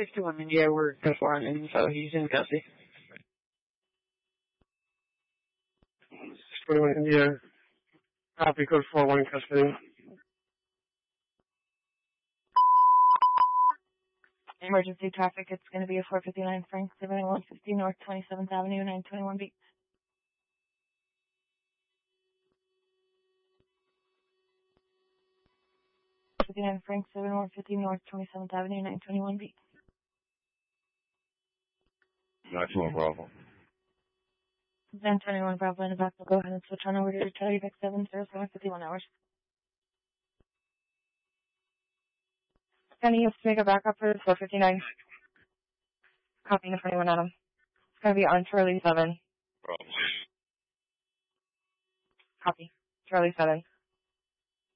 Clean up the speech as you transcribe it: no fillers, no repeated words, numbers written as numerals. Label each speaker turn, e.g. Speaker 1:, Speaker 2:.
Speaker 1: 61 India, we're conforming, so he's in custody.
Speaker 2: 61 India, copy, code 41 in custody.
Speaker 3: Emergency traffic, it's going to be a 459 Frank 7150 North 27th Avenue, 921B. Frank 7150 North 27th Avenue, 921B.
Speaker 4: 921 Bravo.
Speaker 3: 921 Bravo in the back. We'll go ahead and switch on over to Charlie Vic 70751 hours. Can you make a backup for 459? Copy to 21 Adam. It's going to be on Charlie 7.
Speaker 4: Bravo.
Speaker 3: Copy. Charlie 7.